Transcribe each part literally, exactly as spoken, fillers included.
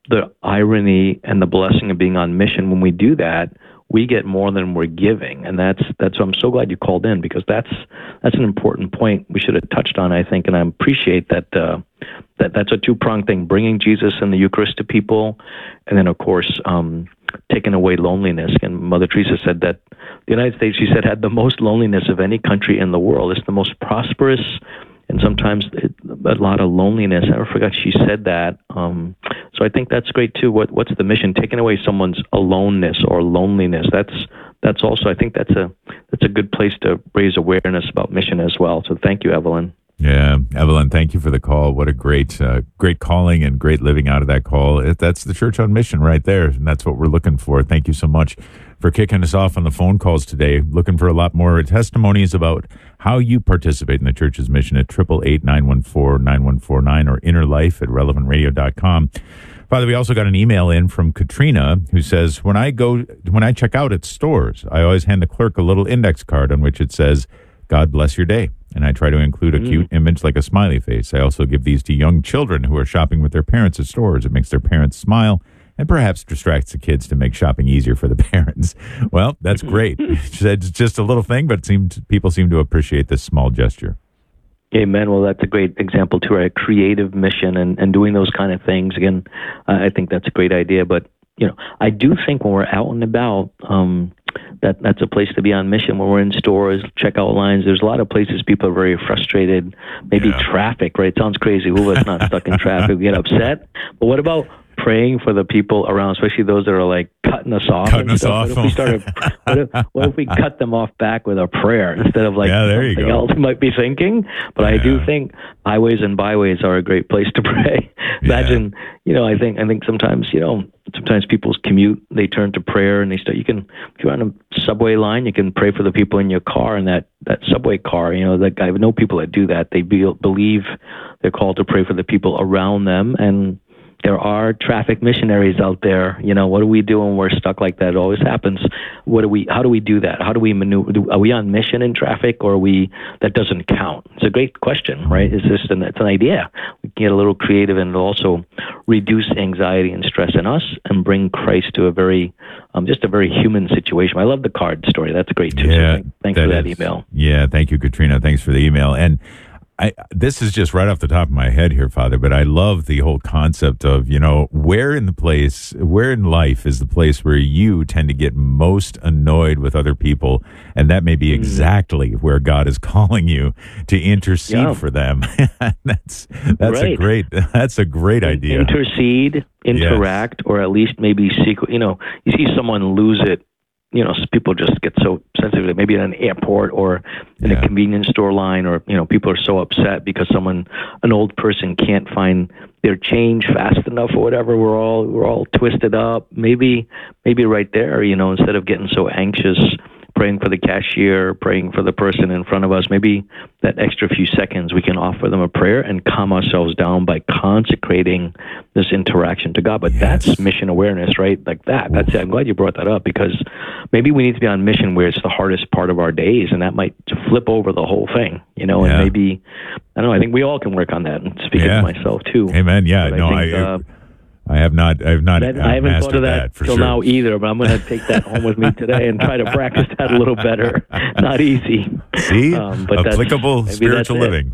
the irony and the blessing of being on mission. When we do that, we get more than we're giving, and that's that's. I'm so glad you called in, because that's that's an important point we should have touched on, I think, and I appreciate that. Uh, that that's a two pronged thing: bringing Jesus and the Eucharist to people, and then of course um, taking away loneliness. And Mother Teresa said that the United States, she said, had the most loneliness of any country in the world. It's the most prosperous, and sometimes it, a lot of loneliness. I never forgot she said that. Um, so I think that's great too. What what's the mission? Taking away someone's aloneness or loneliness. That's that's also, I think that's a that's a good place to raise awareness about mission as well. So thank you, Evelyn. Yeah, Evelyn, thank you for the call. What a great, uh, great calling and great living out of that call. It, that's the Church on Mission right there, and that's what we're looking for. Thank you so much for kicking us off on the phone calls today. Looking for a lot more testimonies about how you participate in the Church's mission at eight eight eight, nine one four, nine one four nine or innerlife at relevant radio dot com. Father, we also got an email in from Katrina who says, when I go, when I check out at stores, I always hand the clerk a little index card on which it says, God bless your day. And I try to include a cute mm. image like a smiley face. I also give these to young children who are shopping with their parents at stores. It makes their parents smile and perhaps distracts the kids to make shopping easier for the parents. Well, that's great. It's just a little thing, but it seems people seem to appreciate this small gesture. Amen. Well, that's a great example to our creative mission and, and doing those kind of things. Again, I think that's a great idea. But, you know, I do think when we're out and about, um, that that's a place to be on mission. When we're in stores, checkout lines, there's a lot of places people are very frustrated. Maybe yeah. traffic, right? It sounds crazy. Who is not stuck in traffic? We get upset. But what about praying for the people around, especially those that are like cutting us off? Cutting us off. What if we started? What if, what if we cut them off back with a prayer instead of like yeah, there something you go. else we might be thinking? But yeah. I do think highways and byways are a great place to pray. Imagine, yeah. you know, I think I think sometimes, you know, sometimes people's commute, they turn to prayer and they start. You can, if you're on a subway line, you can pray for the people in your car, and that that subway car. You know, that I know people that do that. They be, believe they're called to pray for the people around them, and there are traffic missionaries out there. You know, what do we do when we're stuck like that? It always happens. What do we? How do we do that? How do we maneuver? Do, are we on mission in traffic, or are we? That doesn't count. It's a great question, right? It's just an it's an idea. We can get a little creative and also reduce anxiety and stress in us, and bring Christ to a very, um, just a very human situation. I love the card story. That's great too. Yeah, so thank, thanks that for that is, email. Yeah, thank you, Katrina. Thanks for the email. And I, this is just right off the top of my head here, Father, but I love the whole concept of, you know, where in the place, where in life is the place where you tend to get most annoyed with other people, and that may be exactly mm. where God is calling you to intercede yeah. for them. that's that's right. a great that's a great idea. Intercede, interact, yes. or at least maybe secret. You know, you see someone lose it. You know, people just get so sensitive, maybe in an airport or in yeah. a convenience store line, or, you know, people are so upset because someone, an old person can't find their change fast enough or whatever. We're all, we're all twisted up. Maybe, maybe right there, you know, instead of getting so anxious, praying for the cashier, praying for the person in front of us, maybe that extra few seconds we can offer them a prayer and calm ourselves down by consecrating this interaction to God. But yes. that's mission awareness, right? Like that. That's it. I'm glad you brought that up, because maybe we need to be on mission where it's the hardest part of our days, and that might flip over the whole thing, you know, yeah. and maybe, I don't know, I think we all can work on that, and speaking yeah. of myself too. Amen. Yeah, but no, I, think, I, uh, I have not, I have not, that, I haven't thought of that, that till sure. now either, but I'm going to take that home with me today and try to practice that a little better. Not easy. See, um, but applicable that's, spiritual that's living.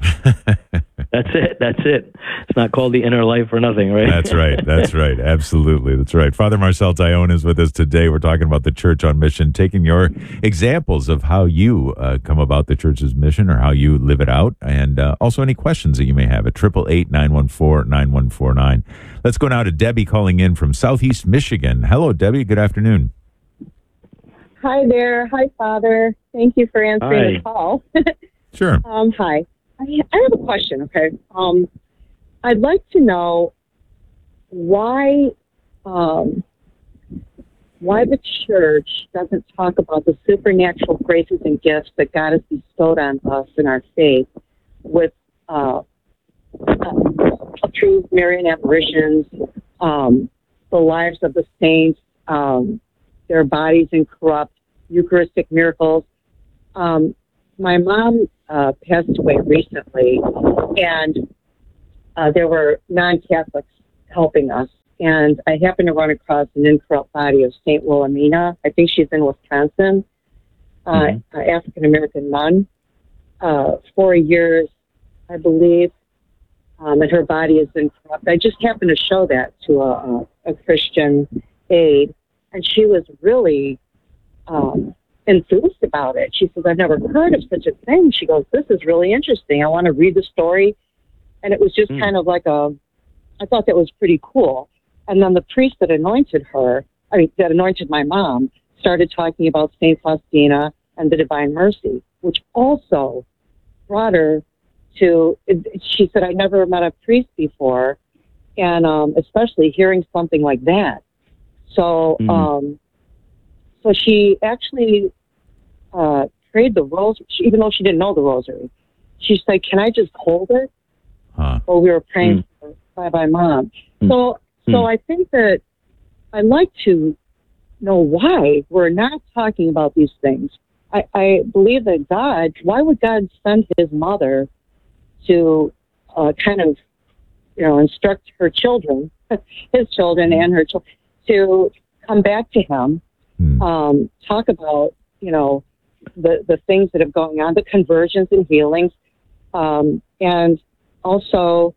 That's it. That's it. It's not called the inner life for nothing, right? That's right. That's right. Absolutely. That's right. Father Marcel Taillon is with us today. We're talking about the Church on Mission, taking your examples of how you uh, come about the Church's mission, or how you live it out, and uh, also any questions that you may have at eight eight eight, nine one four, nine one four nine. Let's go now to Debbie calling in from Southeast Michigan. Hello, Debbie. Good afternoon. Hi there. Hi, Father. Thank you for answering hi. the call. Sure. Um, hi. I, I have a question, okay? Um, I'd like to know why um, why the Church doesn't talk about the supernatural graces and gifts that God has bestowed on us in our faith with uh, uh, true Marian apparitions, um, the lives of the saints, um, their bodies incorrupt, Eucharistic miracles. Um, my mom uh, passed away recently, and uh, there were non-Catholics helping us and I happened to run across an incorrupt body of Saint Wilhelmina. I think she's in Wisconsin, uh, Mm-hmm. an African-American nun, uh, four years, I believe, um, and her body has been corrupt. I just happened to show that to a, a, a Christian aide, and she was really um, enthused about it. She says, I've never heard of such a thing. She goes, this is really interesting. I want to read the story. And it was just mm. kind of like a, I thought that was pretty cool. And then the priest that anointed her, I mean, that anointed my mom, started talking about Saint Faustina and the Divine Mercy, which also brought her to, she said, I never met a priest before, and um, especially hearing something like that. So, mm. um, so she actually uh, prayed the rosary, even though she didn't know the rosary. She said, can I just hold it? Huh. While we were praying mm. for Bye-Bye Mom. Mm. So, so mm. I think that I'd like to know why we're not talking about these things. I, I believe that God, why would God send his mother to uh, kind of, you know, instruct her children, his children and her children, to come back to him, mm. um, talk about, you know, the, the things that have going on, the conversions and healings, um, and also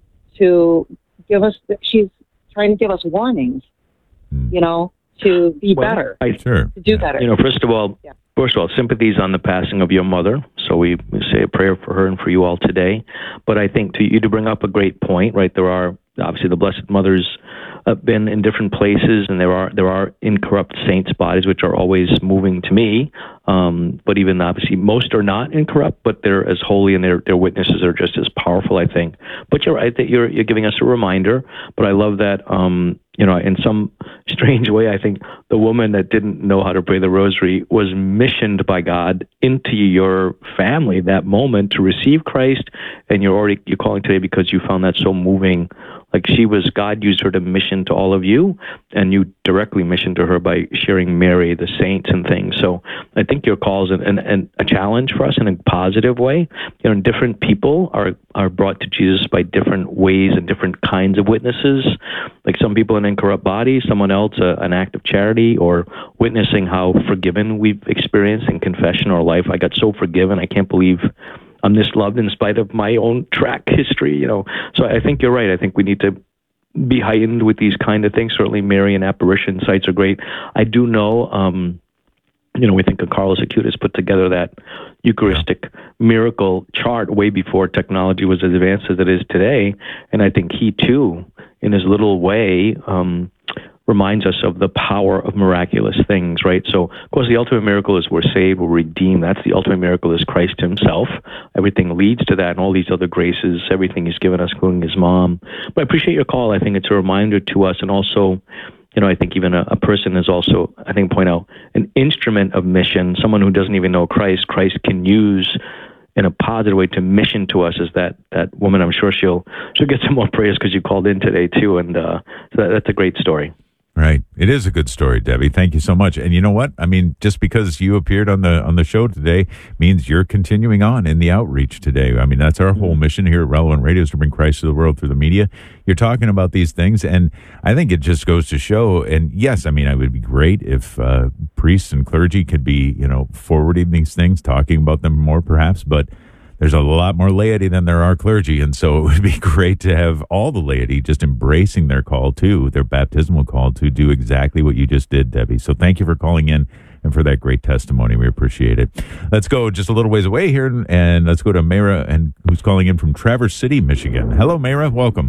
to give us, she's trying to give us warnings, mm. you know, to be well, better, I, sure. to do yeah. better. You know, first of all, yeah. First of all, sympathies on the passing of your mother. So we, we say a prayer for her and for you all today. But I think to you to bring up a great point, right? There are obviously the Blessed Mother's uh, been in different places, and there are there are incorrupt saints' bodies which are always moving to me. Um, but even obviously most are not incorrupt, but they're as holy and their their witnesses are just as powerful, I think. But you're right that you're you're giving us a reminder. But I love that. Um, You know, in some strange way, I think the woman that didn't know how to pray the rosary was missioned by God into your family that moment to receive Christ, and you're already you're calling today because you found that so moving. Like she was, God used her to mission to all of you, and you directly missioned to her by sharing Mary, the saints, and things. So I think your call is an, an, an, a challenge for us in a positive way. You know, different people are are brought to Jesus by different ways and different kinds of witnesses. Like some people in incorrupt bodies, someone else uh, an act of charity, or witnessing how forgiven we've experienced in confession or life. I got so forgiven, I can't believe I'm this loved in spite of my own track history, you know. So I think you're right. I think we need to be heightened with these kind of things. Certainly Marian apparition sites are great. I do know, um, you know, we think of Carlos Acutis put together that Eucharistic yeah. miracle chart way before technology was as advanced as it is today. And I think he too, in his little way, um, reminds us of the power of miraculous things, right? So, of course, the ultimate miracle is we're saved, we're redeemed. That's the ultimate miracle is Christ himself. Everything leads to that, and all these other graces, everything he's given us, including his mom. But I appreciate your call. I think it's a reminder to us, and also, you know, I think even a, a person is also, I think, point out, an instrument of mission, someone who doesn't even know Christ, Christ can use in a positive way to mission to us as that, that woman. I'm sure she'll she'll get some more prayers because you called in today, too, and uh, so that, that's a great story. Right. It is a good story, Debbie. Thank you so much. And you know what? I mean, just because you appeared on the on the show today means you're continuing on in the outreach today. I mean, that's our whole mission here at Relevant Radio, is to bring Christ to the world through the media. You're talking about these things, and I think it just goes to show, and yes, I mean, it would be great if uh, priests and clergy could be, you know, forwarding these things, talking about them more perhaps, but there's a lot more laity than there are clergy, and so it would be great to have all the laity just embracing their call too, their baptismal call to do exactly what you just did, Debbie. So thank you for calling in and for that great testimony. We appreciate it. Let's go just a little ways away here, and let's go to Mayra, and who's calling in from Traverse City, Michigan. Hello, Mayra. Welcome.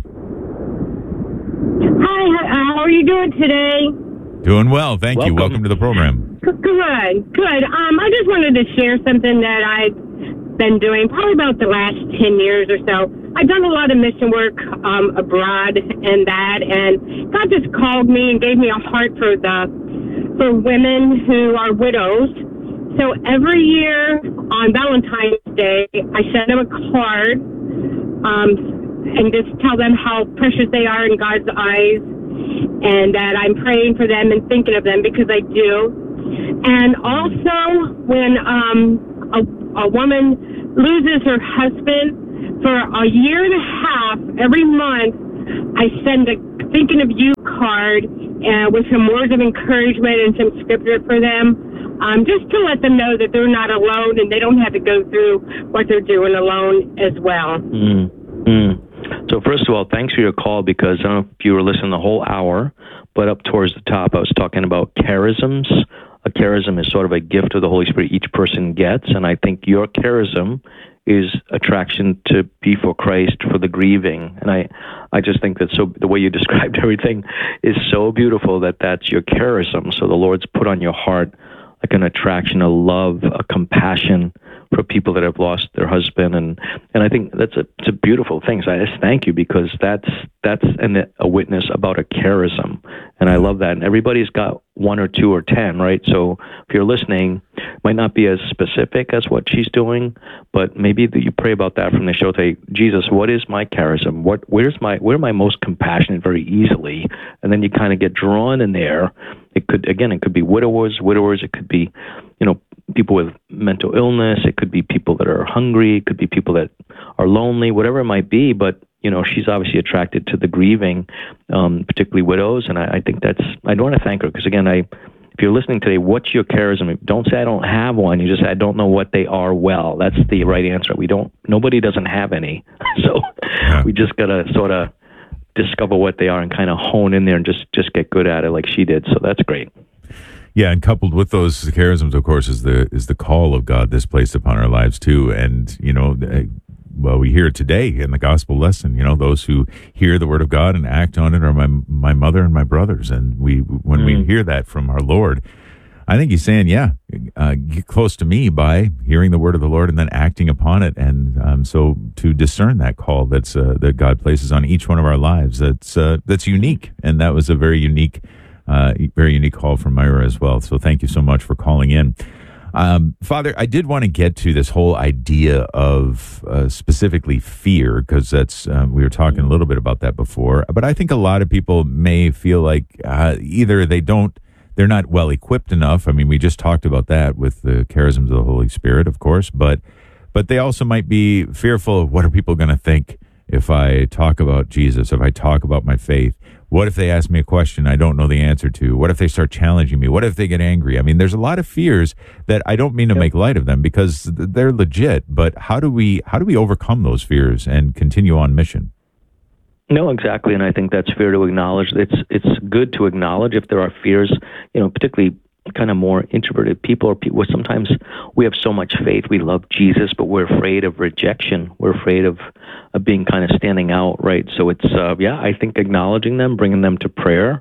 Hi. How are you doing today? Doing well. Thank Welcome. you. Welcome to the program. Good. Good. Um, I just wanted to share something that I. been doing probably about the last ten years or so. I've done a lot of mission work um, abroad and that, and God just called me and gave me a heart for the for women who are widows. So every year on Valentine's Day, I send them a card um, and just tell them how precious they are in God's eyes, and that I'm praying for them and thinking of them, because I do. And also when um, a A woman loses her husband for a year and a half, every month I send a thinking of you card uh, with some words of encouragement and some scripture for them, um, just to let them know that they're not alone and they don't have to go through what they're doing alone as well. Mm. Mm. So first of all, thanks for your call, because I don't know if you were listening the whole hour, but up towards the top, I was talking about charisms. A charism is sort of a gift of the Holy Spirit each person gets, and I think your charism is attraction to be for Christ, for the grieving. And I, I just think that so the way you described everything is so beautiful, that that's your charism. So the Lord's put on your heart like an attraction, a love, a compassion for people that have lost their husband, and and I think that's a it's a beautiful thing. So I just thank you, because that's that's an, a witness about a charism, and I love that. And everybody's got one or two or ten, right? So if you're listening, it might not be as specific as what she's doing, but maybe that you pray about that from the show. Say, Jesus, what is my charism? What where's my where am I most compassionate very easily? And then you kind of get drawn in there. It could again, it could be widowers, widowers. It could be, you know, people with mental illness. It could be people that are hungry. It could be people that are lonely, whatever it might be. But, you know, she's obviously attracted to the grieving, um, particularly widows. And I, I think that's, I don't want to thank her, because again, I, if you're listening today, what's your charism? Don't say I don't have one. You just say I don't know what they are well. That's the right answer. We don't, nobody doesn't have any. So Yeah. we just got to sort of discover what they are and kind of hone in there and just, just get good at it like she did. So that's great. Yeah, and coupled with those charisms, of course, is the is the call of God that's placed upon our lives too. And you know, well, we hear it today in the gospel lesson. You know, those who hear the word of God and act on it are my my mother and my brothers. And we when mm. we hear that from our Lord, I think He's saying, yeah, uh, get close to me by hearing the word of the Lord and then acting upon it. And um, so to discern that call that's uh, that God places on each one of our lives, that's uh, that's unique, and that was a very unique. Uh, very unique call from Myra as well. So thank you so much for calling in. Um, Father, I did want to get to this whole idea of uh, specifically fear, because that's um, we were talking a little bit about that before. But I think a lot of people may feel like uh, either they don't, they're not well equipped enough. I mean, we just talked about that with the charisms of the Holy Spirit, of course, but but they also might be fearful of what are people going to think if I talk about Jesus, if I talk about my faith. What if they ask me a question I don't know the answer to? What if they start challenging me? What if they get angry? I mean, there's a lot of fears that I don't mean to yep. make light of them, because they're legit. But how do we how do we overcome those fears and continue on mission? No, exactly, and I think that's fair to acknowledge. It's it's good to acknowledge if there are fears, you know, particularly kind of more introverted people, or people. Sometimes we have so much faith, we love Jesus, but we're afraid of rejection. We're afraid of, of being kind of standing out, right? So it's, uh, yeah, I think acknowledging them, bringing them to prayer,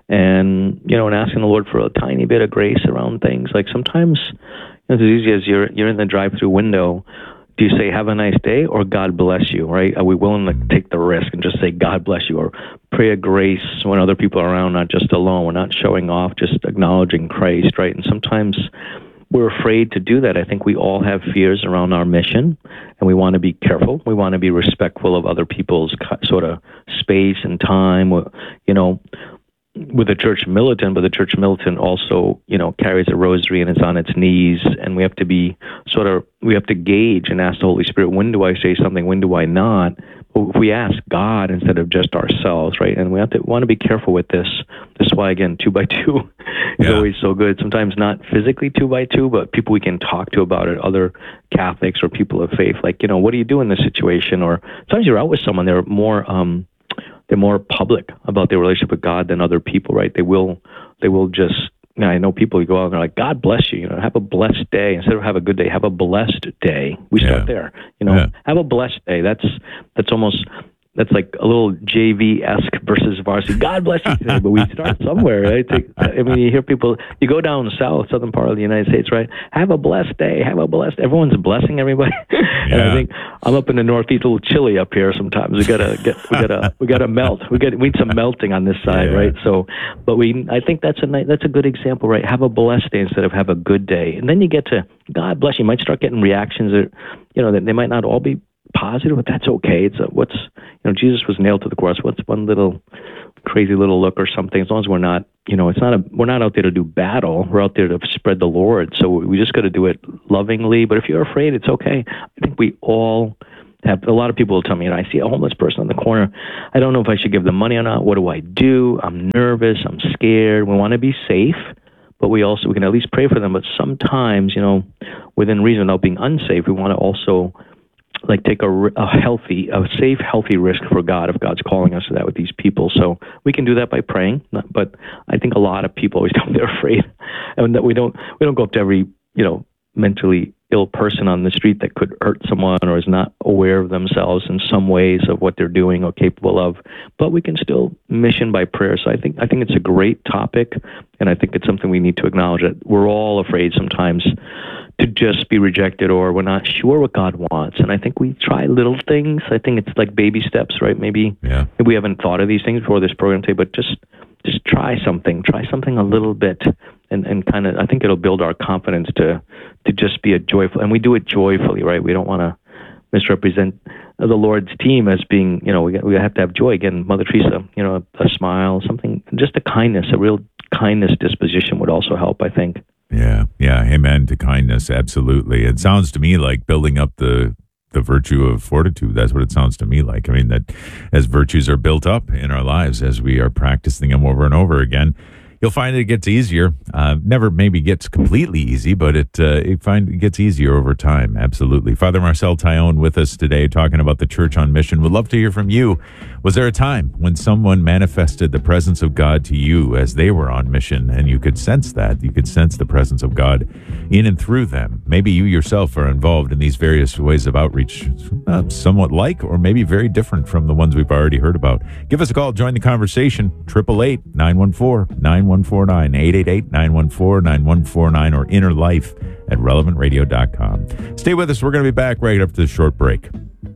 and, you know, and asking the Lord for a tiny bit of grace around things. Like sometimes, you know, it's as easy as you're, you're in the drive-through window. Do you say, have a nice day, or God bless you, right? Are we willing to take the risk and just say, God bless you, or pray a grace when other people are around, not just alone? We're not showing off, just acknowledging Christ, right? And sometimes we're afraid to do that. I think we all have fears around our mission, and we want to be careful. We want to be respectful of other people's sort of space and time, you know, with the church militant, but the church militant also, you know, carries a rosary and is on its knees, and we have to be sort of, we have to gauge and ask the Holy Spirit, when do I say something, when do I not? But if we ask God instead of just ourselves, right? And we have to want to be careful with this. This is why, again, two by two is yeah. always so good. Sometimes not physically two by two, but people we can talk to about it, other Catholics or people of faith. Like, you know, what do you do in this situation? Or sometimes you're out with someone, they're more, um, they're more public about their relationship with God than other people, right? They will, they will just, you know, I know people who go out and they're like, God bless you, you know, have a blessed day. Instead of have a good day, have a blessed day. We start yeah. there, you know, yeah. have a blessed day. That's, that's almost, that's like a little J V-esque versus varsity. God bless you today, but we start somewhere, right? I mean, you hear people, you go down south, southern part of the United States, right? Have a blessed day, have a blessed, everyone's blessing everybody. Yeah. And I think I'm up in the Northeast, a little chilly up here sometimes. We gotta get, we gotta, we gotta melt. We got, we need some melting on this side, yeah. right? So, but we, I think that's a nice, that's a good example, right? Have a blessed day instead of have a good day. And then you get to, God bless you. You might start getting reactions that, you know, that they might not all be positive, but that's okay. It's a, what's, you know, Jesus was nailed to the cross. What's one little crazy little look or something? As long as we're not, you know, it's not a, we're not out there to do battle. We're out there to spread the Lord. So we just got to do it lovingly. But if you're afraid, it's okay. I think we all have, a lot of people will tell me, and I see a homeless person on the corner. I don't know if I should give them money or not. What do I do? I'm nervous. I'm scared. We want to be safe, but we also, we can at least pray for them. But sometimes, you know, within reason, without being unsafe, we want to also like take a, a healthy, a safe, healthy risk for God if God's calling us to that with these people. So we can do that by praying. But I think a lot of people always tell me they're afraid, and that we don't we don't go up to every, you know, mentally ill person on the street that could hurt someone or is not aware of themselves in some ways of what they're doing or capable of. But we can still mission by prayer. So I think I think it's a great topic, and I think it's something we need to acknowledge, that we're all afraid sometimes to just be rejected, or we're not sure what God wants. And I think we try little things. I think it's like baby steps, right? Maybe, yeah. maybe we haven't thought of these things before this program today, but just just try something. Try something a little bit, and, and kind of, I think it'll build our confidence to to just be a joyful, and we do it joyfully, right? We don't want to misrepresent the Lord's team as being, you know, we we have to have joy. Again, Mother Teresa, you know, a, a smile, something, just a kindness, a real kindness disposition would also help, I think. Yeah, yeah, amen to kindness, absolutely. It sounds to me like building up the the virtue of fortitude. That's what it sounds to me like. I mean, that as virtues are built up in our lives, as we are practicing them over and over again, you'll find it gets easier. Uh, never maybe gets completely easy, but it uh, you find it gets easier over time. Absolutely. Father Marcel Taillon with us today, talking about the Church on Mission. Would love to hear from you. Was there a time when someone manifested the presence of God to you as they were on mission, and you could sense that? You could sense the presence of God in and through them. Maybe you yourself are involved in these various ways of outreach, uh, somewhat like or maybe very different from the ones we've already heard about. Give us a call. Join the conversation. eight eight eight, nine one four, nine one four nine, eight eight eight, nine one four, nine one four nine, or inner life at relevant radio dot com. Stay with us. We're going to be back right after this short break.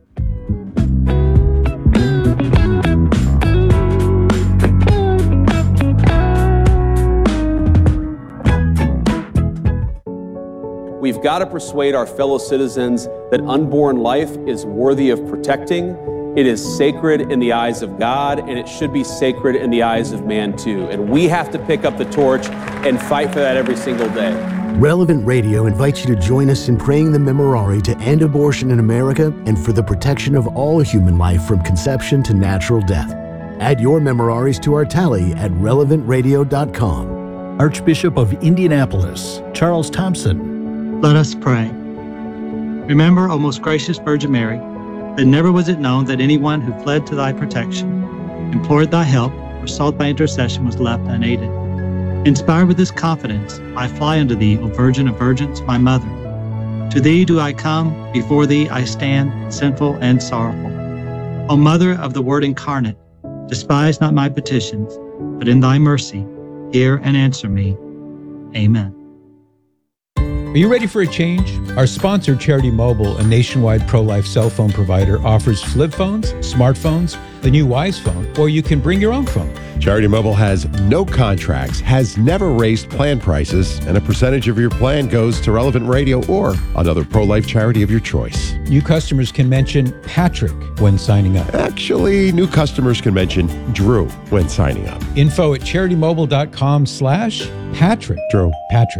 We've got to persuade our fellow citizens that unborn life is worthy of protecting. It is sacred in the eyes of God, and it should be sacred in the eyes of man too. And we have to pick up the torch and fight for that every single day. Relevant Radio invites you to join us in praying the Memorare to end abortion in America and for the protection of all human life from conception to natural death. Add your Memoraries to our tally at relevant radio dot com. Archbishop of Indianapolis, Charles Thompson. Let us pray. Remember, O most gracious Virgin Mary, that never was it known that anyone who fled to thy protection, implored thy help, or sought thy intercession was left unaided. Inspired with this confidence, I fly unto thee, O Virgin of Virgins, my mother. To thee do I come, before thee I stand, sinful and sorrowful. O Mother of the Word incarnate, despise not my petitions, but in thy mercy, hear and answer me. Amen. Are you ready for a change? Our sponsor, Charity Mobile, a nationwide pro-life cell phone provider, offers flip phones, smartphones, the new Wise phone, or you can bring your own phone. Charity Mobile has no contracts, has never raised plan prices, and a percentage of your plan goes to Relevant Radio or another pro-life charity of your choice. New customers can mention Patrick when signing up. Actually, new customers can mention Drew when signing up. Info at charitymobile.com slash Patrick. Drew. Patrick.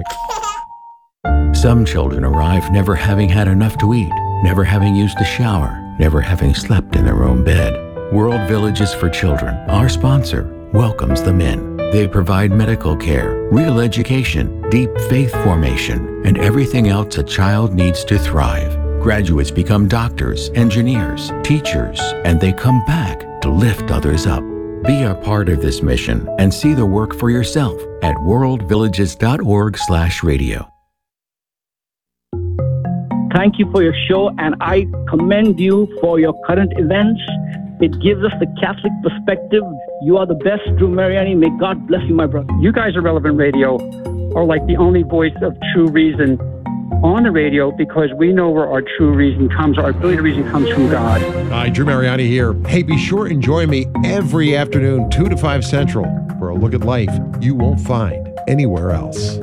Some children arrive never having had enough to eat, never having used a shower, never having slept in their own bed. World Villages for Children, our sponsor, welcomes them in. They provide medical care, real education, deep faith formation, and everything else a child needs to thrive. Graduates become doctors, engineers, teachers, and they come back to lift others up. Be a part of this mission and see the work for yourself at worldvillages.org slash radio. Thank you for your show, and I commend you for your current events. It gives us the Catholic perspective. You are the best, Drew Mariani. May God bless you, my brother. You guys at Relevant Radio are like the only voice of true reason on the radio, because we know where our true reason comes. Our ability to reason comes from God. Hi, Drew Mariani here. Hey, be sure and join me every afternoon, two to five Central, for a look at life you won't find anywhere else.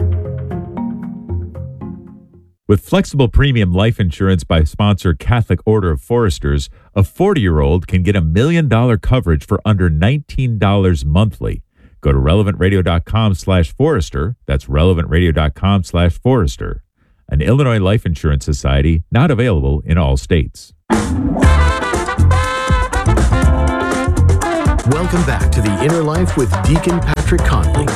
With flexible premium life insurance by sponsor Catholic Order of Foresters, a forty-year-old can get a million dollar coverage for under nineteen dollars monthly. Go to relevant radio dot com slash Forester. That's relevant radio dot com slash Forester. an Illinois life insurance society not available in all states. Welcome back to The Inner Life with Deacon Patrick Conley.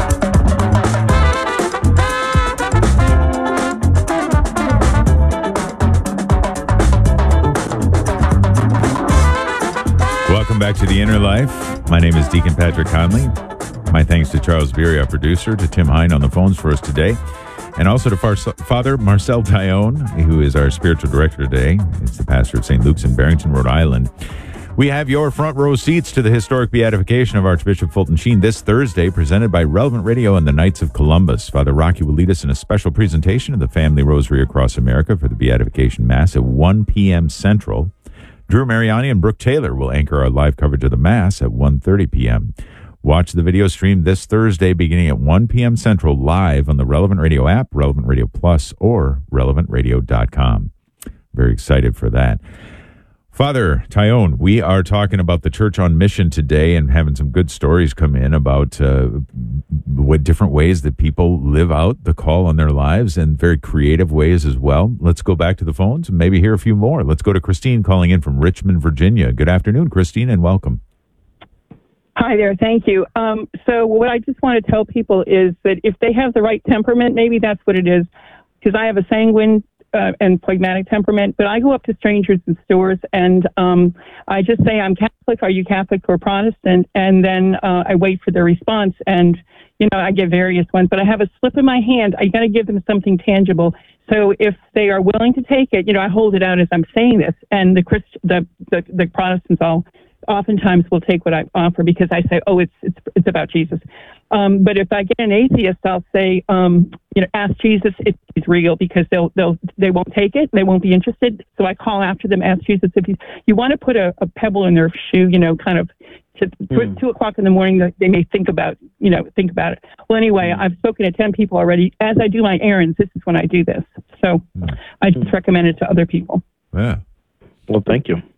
Welcome back to The Inner Life. My name is Deacon Patrick Conley. My thanks to Charles Beery, our producer, to Tim Hine on the phones for us today, and also to Far- Father Marcel Tyone, who is our spiritual director today. He's the pastor of Saint Luke's in Barrington, Rhode Island. We have your front row seats to the historic beatification of Archbishop Fulton Sheen this Thursday, presented by Relevant Radio and the Knights of Columbus. Father Rocky will lead us in a special presentation of the Family Rosary across America for the Beatification Mass at one p.m. Central. Drew Mariani and Brooke Taylor will anchor our live coverage of the Mass at one thirty p.m. Watch the video stream this Thursday beginning at one p.m. Central live on the Relevant Radio app, Relevant Radio Plus, or relevant radio dot com. Very excited for that. Father Tyone, we are talking about the Church on Mission today and having some good stories come in about uh, what different ways that people live out the call on their lives, and very creative ways as well. Let's go back to the phones and maybe hear a few more. Let's go to Christine calling in from Richmond, Virginia. Good afternoon, Christine, and welcome. Hi there. Thank you. Um, so what I just want to tell people is that if they have the right temperament, maybe that's what it is, because I have a sanguine uh, and phlegmatic temperament, but I go up to strangers in stores and um, I just say, I'm Catholic. Are you Catholic or Protestant? And then uh, I wait for their response. And, you know, I get various ones, but I have a slip in my hand. I got to give them something tangible. So if they are willing to take it, you know, I hold it out as I'm saying this, and the Christ, the, the, the Protestants all oftentimes will take what I offer because I say, oh, it's it's it's about Jesus. Um, but if I get an atheist, I'll say, um, you know, ask Jesus if he's real, because they'll they'll they won't take it, they won't be interested. So I call after them, ask Jesus if he's. You want to put a, a pebble in their shoe, you know, kind of to mm. two o'clock in the morning. They may think about, you know, think about it. Well, anyway, mm. I've spoken to ten people already. As I do my errands, this is when I do this. So mm. I just recommend it to other people. Yeah. Well, thank you.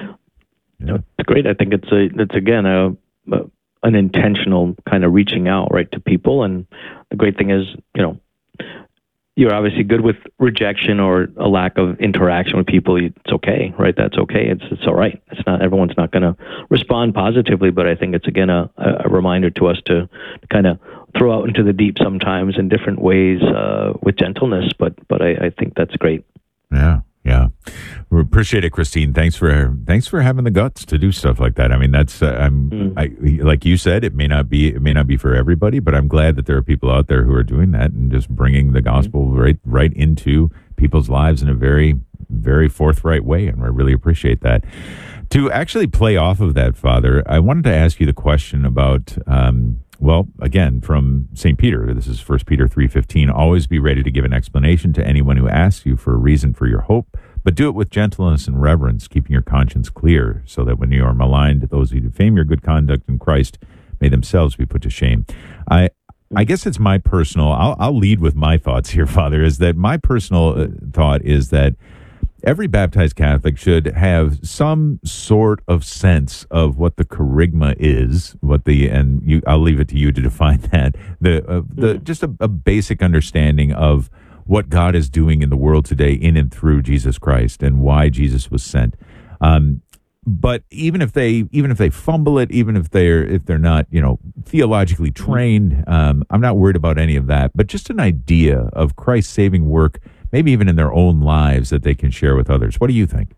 Yeah. It's great. I think it's a it's again a, a an intentional kind of reaching out right to people, and the great thing is, you know, you're obviously good with rejection or a lack of interaction with people. It's okay, right? That's okay. It's it's all right. It's not everyone's not going to respond positively, but I think it's again a, a reminder to us to, to kind of throw out into the deep sometimes in different ways uh, with gentleness. But but I, I think that's great. Yeah. Yeah, we appreciate it, Christine. Thanks for thanks for having the guts to do stuff like that. I mean, that's uh, I'm mm. I, like you said, it may not be it may not be for everybody, but I'm glad that there are people out there who are doing that and just bringing the gospel mm. right right into people's lives in a very very forthright way, and I really appreciate that. To actually play off of that, Father, I wanted to ask you the question about. Um, Well, again, from Saint Peter, this is First Peter three fifteen, always be ready to give an explanation to anyone who asks you for a reason for your hope, but do it with gentleness and reverence, keeping your conscience clear, so that when you are maligned, those who defame your good conduct in Christ may themselves be put to shame. I I guess it's my personal, I'll, I'll lead with my thoughts here, Father, is that my personal uh, thought is that every baptized Catholic should have some sort of sense of what the kerygma is, what the and you. I'll leave it to you to define that. The uh, the just a, a basic understanding of what God is doing in the world today, in and through Jesus Christ, and why Jesus was sent. Um, but even if they even if they fumble it, even if they're if they're not you know theologically trained, um, I'm not worried about any of that. But just an idea of Christ's saving work, maybe even in their own lives, that they can share with others. What do you think?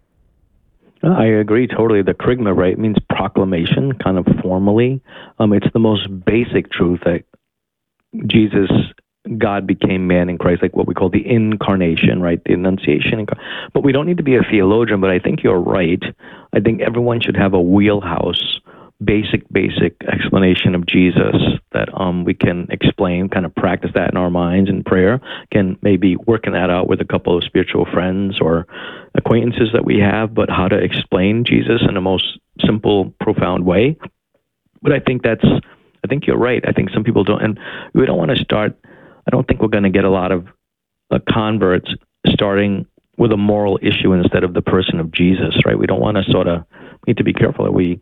I agree totally. The kerygma, right, means proclamation, kind of formally. Um, it's the most basic truth that Jesus, God became man in Christ, like what we call the incarnation, right, the Annunciation. But we don't need to be a theologian, but I think you're right. I think everyone should have a wheelhouse, basic, basic explanation of Jesus that um, we can explain, kind of practice that in our minds in prayer, can maybe working that out with a couple of spiritual friends or acquaintances that we have, but how to explain Jesus in the most simple, profound way. But I think that's, I think you're right. I think some people don't, and we don't want to start, I don't think we're going to get a lot of uh, converts starting with a moral issue instead of the person of Jesus, right? We don't want to sort of, we need to be careful that we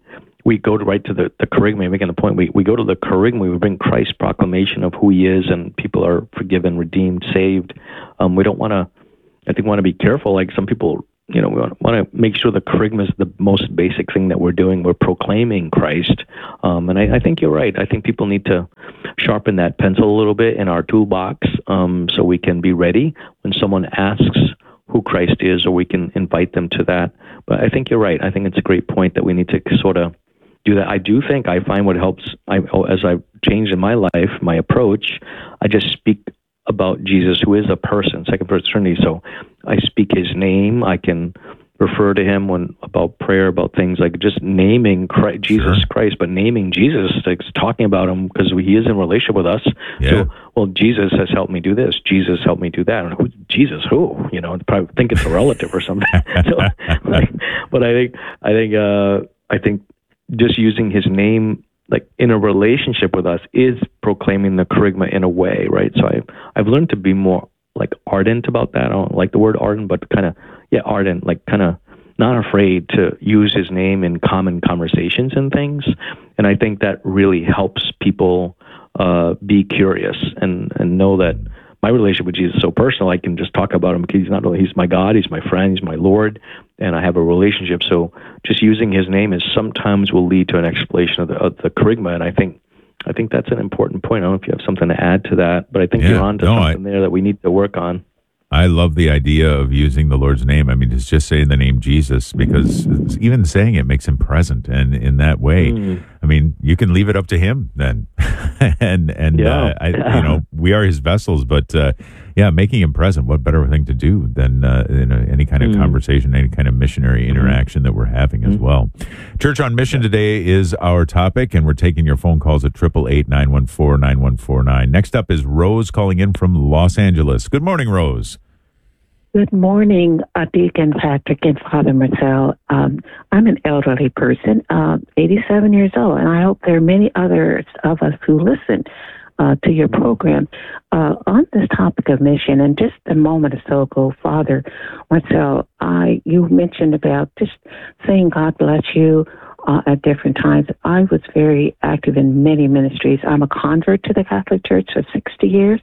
we go to right to the, the charisma, making the point, we, we go to the charisma, we bring Christ's proclamation of who he is, and people are forgiven, redeemed, saved. Um, we don't want to, I think we want to be careful. Like some people, you know, we want, want to make sure the charisma is the most basic thing that we're doing. We're proclaiming Christ. Um, and I, I think you're right. I think people need to sharpen that pencil a little bit in our toolbox um, so we can be ready when someone asks who Christ is, or we can invite them to that. But I think you're right. I think it's a great point that we need to sort of do that. I do think I find what helps, I, as I've changed in my life, my approach, I just speak about Jesus, who is a person, second person Trinity. So I speak his name. I can refer to him when about prayer, about things like just naming Christ, Jesus Sure. Christ, but naming Jesus, like talking about him because he is in relationship with us. Yeah. So, well, Jesus has helped me do this. Jesus helped me do that. And who, Jesus, who? You know, probably think it's a relative or something. so, like, but I think, I think, uh, I think just using his name, like in a relationship with us, is proclaiming the charisma in a way, right? So I, I've learned to be more like ardent about that. I don't like the word ardent, but kind of, yeah, ardent, like kind of not afraid to use his name in common conversations and things. And I think that really helps people uh, be curious and, and know that my relationship with Jesus is so personal. I can just talk about him because he's not only, he's my God, he's my friend, he's my Lord, and I have a relationship. So just using his name is sometimes will lead to an explanation of the, of the charisma. And I think, I think that's an important point. I don't know if you have something to add to that, but I think Yeah, you're on to no, something I- there that we need to work on. I love the idea of using the Lord's name. I mean, it's just saying the name Jesus, because even saying it makes him present. And in that way, Mm. I mean, you can leave it up to him then. and, and, Yeah. uh, I, you know, we are his vessels, but, uh, yeah, making him present, what better thing to do than, uh, you know, any kind of Mm. conversation, any kind of missionary interaction that we're having as well. Church on Mission today is our topic, and we're taking your phone calls at eight eight eight, nine one four, nine one four nine. Next up is Rose calling in from Los Angeles. Good morning, Rose. Good morning, uh, Deacon Patrick and Father Marcel. Um, I'm an elderly person, uh, eighty-seven years old, and I hope there are many others of us who listen uh, to your program. Uh, on this topic of mission, and just a moment or so ago, Father Marcel, I you mentioned about just saying God bless you uh, at different times. I was very active in many ministries. I'm a convert to the Catholic Church for sixty years,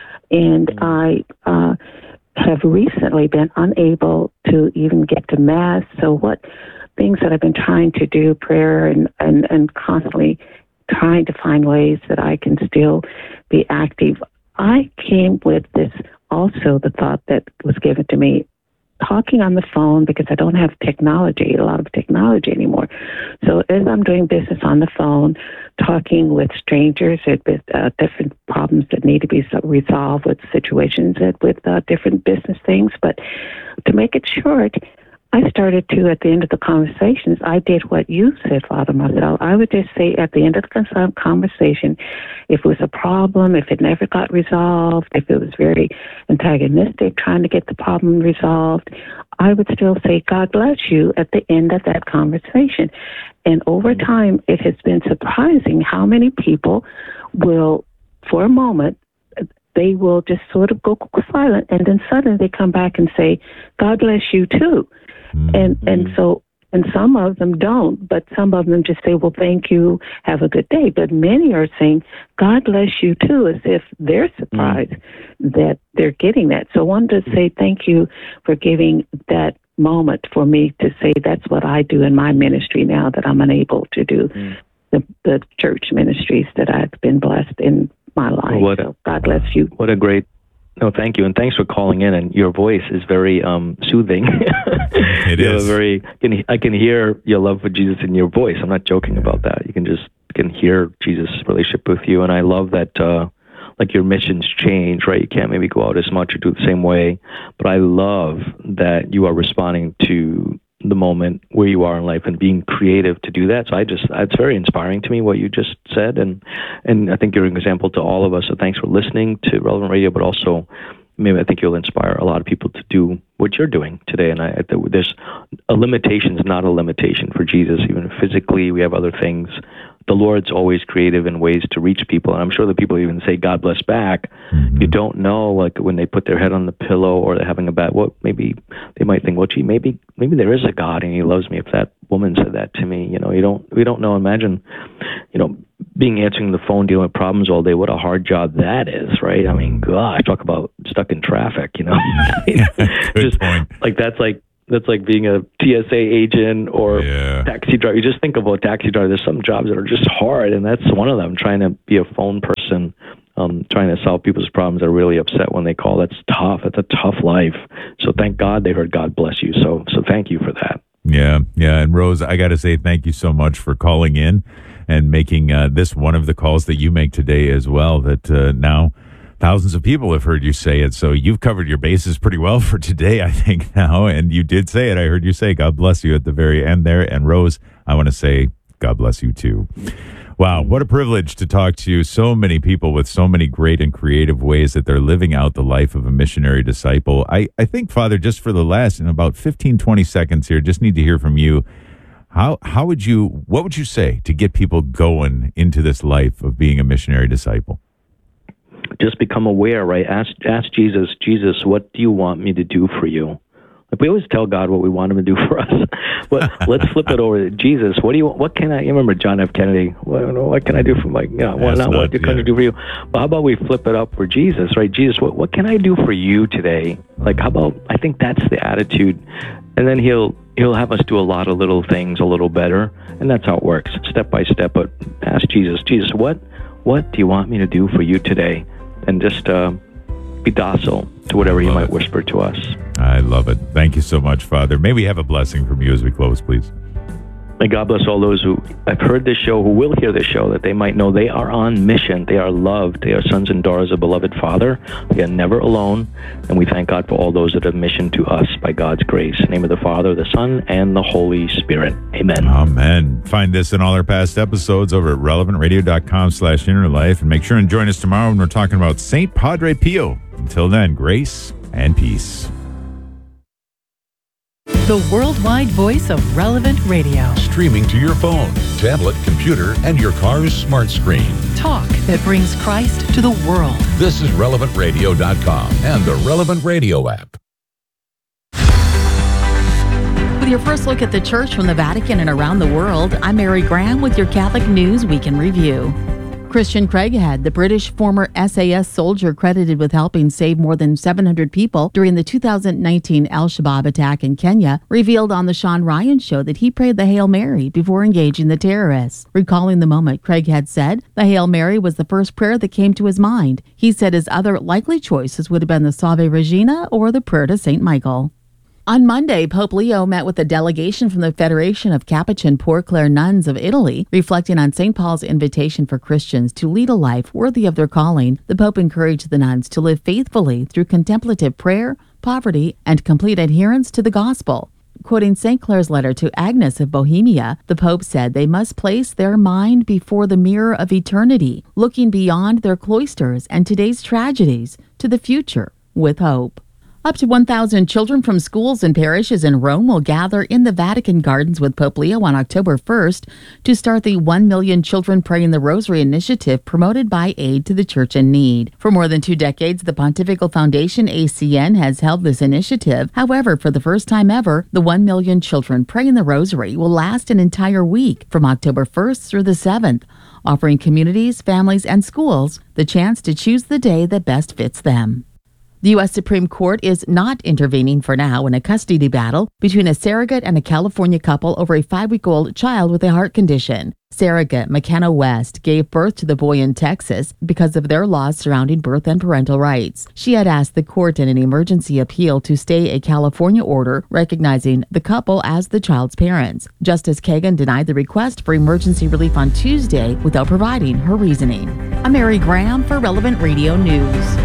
and I... Uh, have recently been unable to even get to Mass. So what things that I've been trying to do, prayer and, and, and constantly trying to find ways that I can still be active. I came with this also, the thought that was given to me, talking on the phone, because I don't have technology, a lot of technology anymore. So as I'm doing business on the phone, talking with strangers at uh, different problems that need to be resolved, with situations that with uh, different business things. But to make it short, I started to, at the end of the conversations, I did what you said, Father Marcel. I would just say at the end of the conversation, if it was a problem, if it never got resolved, if it was very antagonistic trying to get the problem resolved, I would still say, God bless you at the end of that conversation. And over time, it has been surprising how many people will, for a moment, they will just sort of go silent, and then suddenly they come back and say, God bless you too. Mm-hmm. And and so, and some of them don't, but some of them just say, well, thank you, have a good day. But many are saying, God bless you too, as if they're surprised mm-hmm. that they're getting that. So I wanted to say thank you for giving that moment for me to say that's what I do in my ministry now that I'm unable to do, mm-hmm. the, the church ministries that I've been blessed in my life. What, so God bless you. What a great, no, thank you. And thanks for calling in. And your voice is very um, soothing. It you is. Have a very, can, I can hear your love for Jesus in your voice. I'm not joking about that. You can just can hear Jesus' relationship with you. And I love that, uh, like your missions change, right? You can't maybe go out as much or do it the same way. But I love that you are responding to the moment where you are in life and being creative to do that. So I just, it's very inspiring to me what you just said. And, and I think you're an example to all of us. So thanks for listening to Relevant Radio, but also maybe I think you'll inspire a lot of people to do what you're doing today. And I, there's a limitation is not a limitation for Jesus. Even physically, we have other things. The Lord's always creative in ways to reach people. And I'm sure that people even say, God bless back. Mm-hmm. You don't know, like when they put their head on the pillow or they're having a bad, well, maybe they might think, well, gee, maybe, maybe there is a God and he loves me. If that woman said that to me, you know, you don't, we don't know. Imagine, you know, being answering the phone, dealing with problems all day. What a hard job that is, right? I mean, gosh, talk about stuck in traffic, you know, just point. like, that's like, That's like being a T S A agent or yeah. taxi driver. You just think about taxi driver. There's some jobs that are just hard, and that's one of them. Trying to be a phone person, um, trying to solve people's problems that are really upset when they call. That's tough. That's a tough life. So thank God they heard God bless you. So so thank you for that. Yeah, yeah. And Rose, I got to say thank you so much for calling in and making uh, this one of the calls that you make today as well. That uh, now thousands of people have heard you say it, so you've covered your bases pretty well for today, I think, now. And you did say it. I heard you say, God bless you at the very end there. And Rose, I want to say, God bless you too. Wow, what a privilege to talk to so many people with so many great and creative ways that they're living out the life of a missionary disciple. I, I think, Father, just for the last, in about fifteen, twenty seconds here, just need to hear from you. How how would you, what would you say to get people going into this life of being a missionary disciple? Just become aware, right? Ask ask Jesus, Jesus, what do you want me to do for you? Like we always tell God what we want him to do for us. But let's flip it over. Jesus, what do you what can I you remember John F. Kennedy? What, what can I do for like you know, what, not, not what can I do for you? But how about we flip it up for Jesus, right? Jesus, what what can I do for you today? Like how about I think that's the attitude. And then he'll he'll have us do a lot of little things a little better. And that's how it works, step by step. But ask Jesus, Jesus, what what do you want me to do for you today? And just uh, be docile to whatever you might it. whisper to us. I love it. Thank you so much, Father. May we have a blessing from you as we close, please. May God bless all those who have heard this show, who will hear this show, that they might know they are on mission. They are loved. They are sons and daughters of beloved Father. They are never alone. And we thank God for all those that have mission to us by God's grace. In the name of the Father, the Son, and the Holy Spirit. Amen. Amen. Find this and all our past episodes over at relevant radio dot com slash inner life. And make sure and join us tomorrow when we're talking about Saint Padre Pio. Until then, grace and peace. The worldwide voice of Relevant Radio. Streaming to your phone, tablet, computer, and your car's smart screen. Talk that brings Christ to the world. This is relevant radio dot com and the Relevant Radio app. With your first look at the church from the Vatican and around the world, I'm Mary Graham with your Catholic News Week in Review. Christian Craighead, the British former S A S soldier credited with helping save more than seven hundred people during the two thousand nineteen Al-Shabaab attack in Kenya, revealed on the Sean Ryan Show that he prayed the Hail Mary before engaging the terrorists. Recalling the moment, Craighead said the Hail Mary was the first prayer that came to his mind. He said his other likely choices would have been the Salve Regina or the prayer to Saint Michael. On Monday, Pope Leo met with a delegation from the Federation of Capuchin Poor Clare Nuns of Italy. Reflecting on Saint Paul's invitation for Christians to lead a life worthy of their calling, the Pope encouraged the nuns to live faithfully through contemplative prayer, poverty, and complete adherence to the gospel. Quoting Saint Clare's letter to Agnes of Bohemia, the Pope said they must place their mind before the mirror of eternity, looking beyond their cloisters and today's tragedies to the future with hope. Up to one thousand children from schools and parishes in Rome will gather in the Vatican Gardens with Pope Leo on October first to start the one million Children Praying the Rosary initiative promoted by Aid to the Church in Need. For more than two decades, the Pontifical Foundation A C N has held this initiative. However, for the first time ever, the one million Children Praying the Rosary will last an entire week from October first through the seventh, offering communities, families, and schools the chance to choose the day that best fits them. The U S Supreme Court is not intervening for now in a custody battle between a surrogate and a California couple over a five-week-old child with a heart condition. Surrogate McKenna West gave birth to the boy in Texas because of their laws surrounding birth and parental rights. She had asked the court in an emergency appeal to stay a California order recognizing the couple as the child's parents. Justice Kagan denied the request for emergency relief on Tuesday without providing her reasoning. I'm Mary Graham for Relevant Radio News.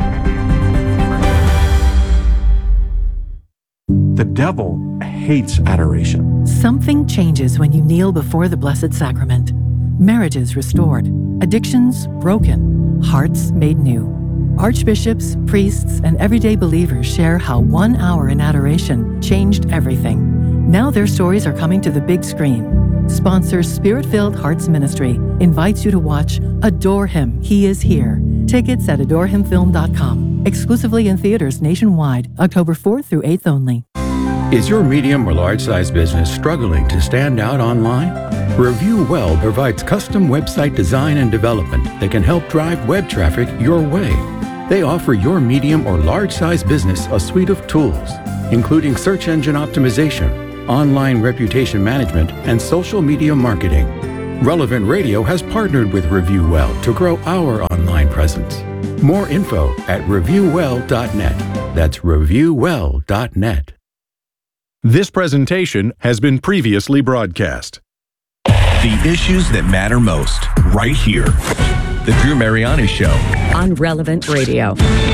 The devil hates adoration. Something changes when you kneel before the Blessed Sacrament. Marriages restored, addictions broken, hearts made new. Archbishops, priests, and everyday believers share how one hour in adoration changed everything. Now their stories are coming to the big screen. Sponsor Spirit-Filled Hearts Ministry invites you to watch Adore Him, He Is Here. Tickets at adore him film dot com. Exclusively in theaters nationwide, October fourth through eighth only. Is your medium or large size business struggling to stand out online? Review Well provides custom website design and development that can help drive web traffic your way. They offer your medium or large size business a suite of tools, including search engine optimization, online reputation management, and social media marketing. Relevant Radio has partnered with Review Well to grow our online presence. More info at review well dot net. That's review well dot net. This presentation has been previously broadcast. The issues that matter most, right here. The Drew Mariani Show on Relevant Radio.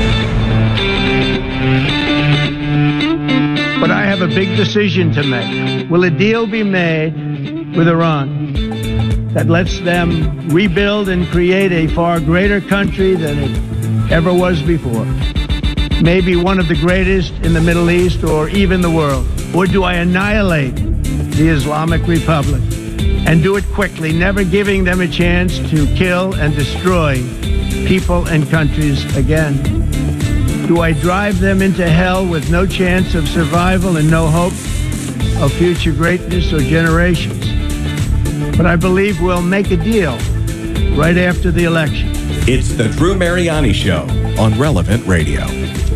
But I have a big decision to make. Will a deal be made with Iran that lets them rebuild and create a far greater country than it ever was before? Maybe one of the greatest in the Middle East or even the world. Or do I annihilate the Islamic Republic and do it quickly, never giving them a chance to kill and destroy people and countries again? Do I drive them into hell with no chance of survival and no hope of future greatness or generations? But I believe we'll make a deal right after the election. It's the Drew Mariani Show on Relevant Radio.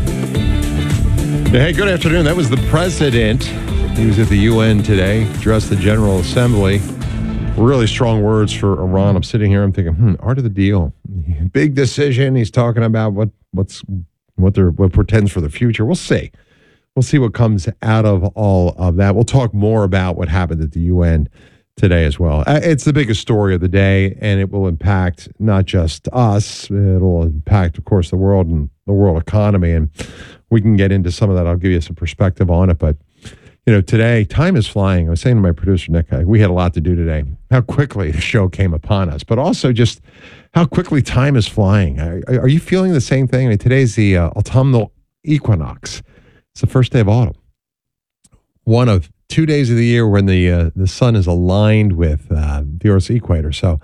Hey, good afternoon. That was the president. He was at the U N today, addressed the General Assembly. Really strong words for Iran. I'm sitting here, I'm thinking, hmm, art of the deal. Big decision. He's talking about what what's what they're what portends for the future. We'll see. We'll see what comes out of all of that. We'll talk more about what happened at the U N today as well. It's the biggest story of the day, and it will impact not just us. It'll impact, of course, the world and the world economy. And we can get into some of that. I'll give you some perspective on it. But, you know, today, time is flying. I was saying to my producer, Nick, we had a lot to do today. How quickly the show came upon us, but also just how quickly time is flying. Are, are you feeling the same thing? I mean, today's the uh, autumnal equinox. It's the first day of autumn. One of two days of the year when the uh, the sun is aligned with uh, the Earth's equator. So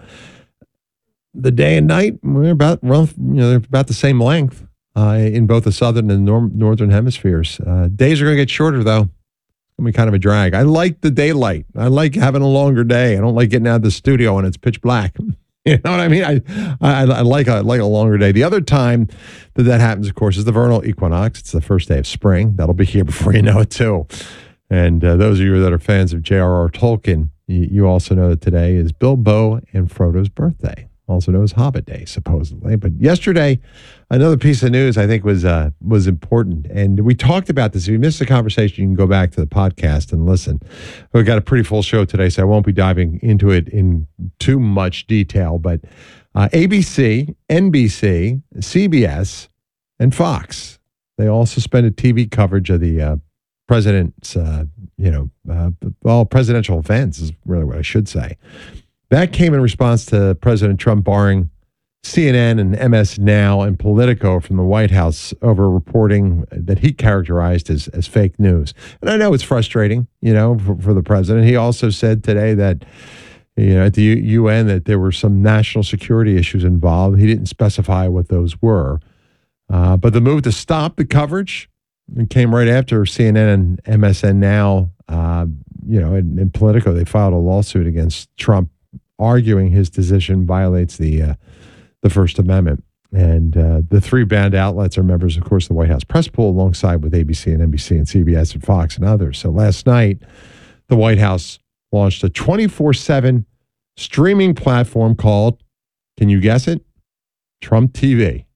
the day and night, we're about, well, you know, they're about the same length uh, in both the southern and nor- northern hemispheres. Uh, days are going to get shorter, though. It's going to be kind of a drag. I like the daylight. I like having a longer day. I don't like getting out of the studio when it's pitch black. You know what I mean? I, I I like a like a longer day. The other time that that happens, of course, is the vernal equinox. It's the first day of spring. That'll be here before you know it, too. And uh, those of you that are fans of J R R Tolkien, you, you also know that today is Bilbo and Frodo's birthday, also known as Hobbit Day, supposedly. But yesterday, another piece of news I think was uh, was important. And we talked about this. If you missed the conversation, you can go back to the podcast and listen. We've got a pretty full show today, so I won't be diving into it in too much detail. But uh, A B C, N B C, C B S, and Fox, they all suspended T V coverage of the uh, president's, uh, you know, uh, well, presidential events is really what I should say. That came in response to President Trump barring C N N and M S Now and Politico from the White House over reporting that he characterized as, as fake news. And I know it's frustrating, you know, for, for the president. He also said today that, you know, at the U N that there were some national security issues involved. He didn't specify what those were. Uh, but the move to stop the coverage it came right after C N N and M S N Now, uh, you know, in, in Politico, they filed a lawsuit against Trump, arguing his decision violates the uh, the First Amendment. And uh, the three banned outlets are members, of course, of the White House press pool, alongside with A B C and N B C and C B S and Fox and others. So last night, the White House launched a twenty-four seven streaming platform called, can you guess it? Trump T V.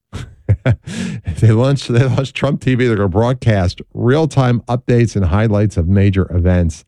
they launched they launched Trump T V. They're going to broadcast real-time updates and highlights of major events.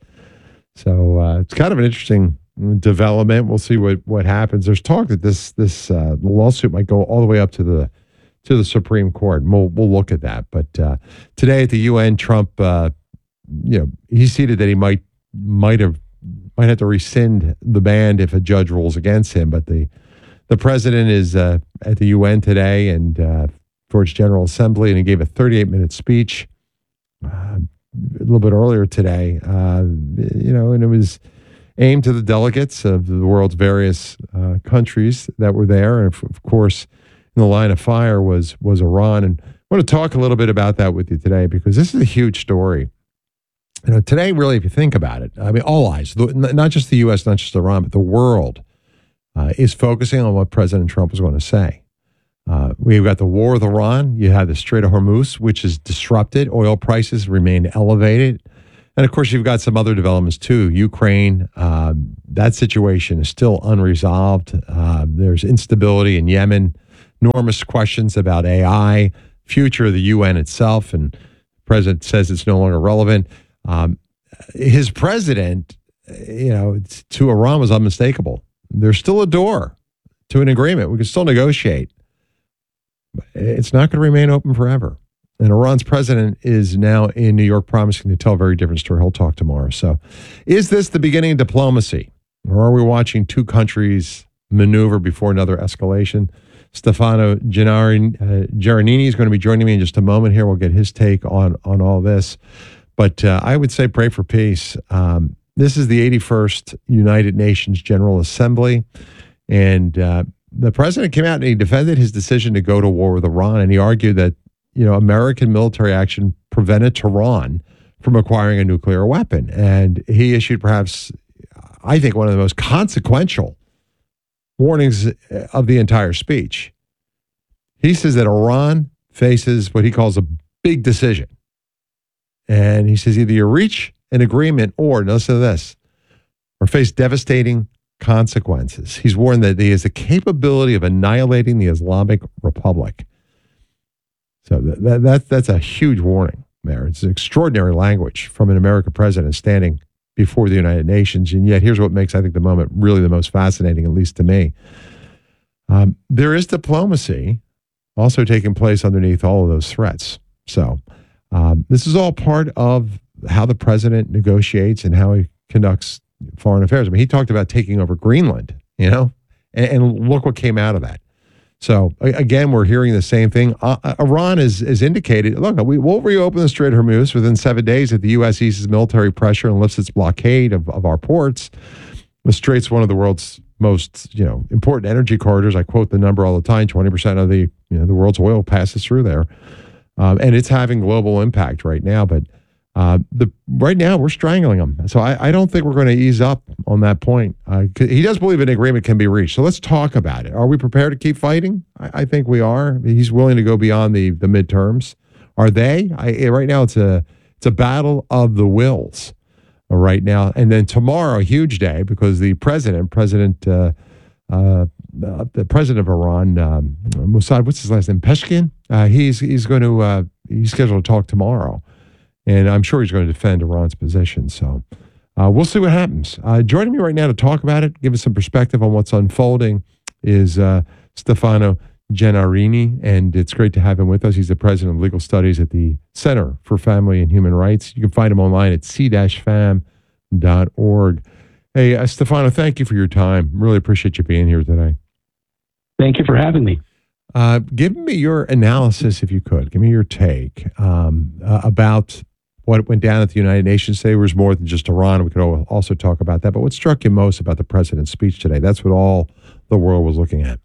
So uh, it's kind of an interesting development. We'll see what, what happens. There's talk that this this uh, lawsuit might go all the way up to the to the Supreme Court. And we'll we'll look at that. But uh, today at the U N, Trump, uh, you know, he stated that he might might have might have to rescind the ban if a judge rules against him. But the The president is uh, at the U N today, and uh, for its General Assembly, and he gave a thirty-eight minute speech uh, a little bit earlier today. Uh, you know, and it was aimed to the delegates of the world's various uh, countries that were there, and of, of course, in the line of fire was was Iran. And I want to talk a little bit about that with you today because this is a huge story. You know, today, really, if you think about it, I mean, all eyes, not just the U S, not just Iran, but the world uh, is focusing on what President Trump is going to say. Uh, we've got the war with Iran. You have the Strait of Hormuz, which is disrupted. Oil prices remain elevated. And of course, you've got some other developments too. Ukraine, uh, that situation is still unresolved. Uh, there's instability in Yemen, enormous questions about A I, future of the U N itself, and the president says it's no longer relevant. Um, his president, you know, to Iran was unmistakable. There's still a door to an agreement. We can still negotiate. It's not going to remain open forever. And Iran's president is now in New York promising to tell a very different story. He'll talk tomorrow. So is this the beginning of diplomacy? Or are we watching two countries maneuver before another escalation? Stefano Giannini uh, is going to be joining me in just a moment here. We'll get his take on, on all this. But uh, I would say pray for peace. Um, this is the eighty-first United Nations General Assembly. And uh, the president came out and he defended his decision to go to war with Iran. And he argued that, you know, American military action prevented Tehran from acquiring a nuclear weapon. And he issued perhaps, I think, one of the most consequential warnings of the entire speech. He says that Iran faces what he calls a big decision. And he says either you reach an agreement or, listen to this, or face devastating consequences. He's warned that he has the capability of annihilating the Islamic Republic. So that, that that's a huge warning there. It's extraordinary language from an American president standing before the United Nations. And yet here's what makes, I think, the moment really the most fascinating, at least to me. Um, there is diplomacy also taking place underneath all of those threats. So um, this is all part of how the president negotiates and how he conducts foreign affairs. I mean, he talked about taking over Greenland, you know, and, and look what came out of that. So again, we're hearing the same thing. Uh, Iran is, is indicated, look, we will reopen the Strait of Hormuz within seven days if the U S eases military pressure and lifts its blockade of, of our ports. The Strait's one of the world's most, you know, important energy corridors. I quote the number all the time, twenty percent of the, you know, the world's oil passes through there. Um, and it's having global impact right now. But uh, the right now we're strangling them. So I, I don't think we're going to ease up on that point. Uh, he does believe an agreement can be reached. So let's talk about it. Are we prepared to keep fighting? I, I think we are. He's willing to go beyond the the midterms. Are they? I, right now it's a it's a battle of the wills right now. And then tomorrow, a huge day because the president, President, uh, uh, uh, the president of Iran, um, Mossad, what's his last name? Peshkin. Uh, he's he's going to uh, he's scheduled to talk tomorrow. And I'm sure he's going to defend Iran's position. So uh, we'll see what happens. Uh, joining me right now to talk about it, give us some perspective on what's unfolding, is uh, Stefano Giannini. And it's great to have him with us. He's the president of legal studies at the Center for Family and Human Rights. You can find him online at c dash fam dot org. Hey, uh, Stefano, thank you for your time. Really appreciate you being here today. Thank you for having me. Uh, give me your analysis, if you could. Give me your take um, uh, about what went down at the United Nations today. There was more than just Iran. We could also talk about that. But what struck you most about the president's speech today? That's what all the world was looking at.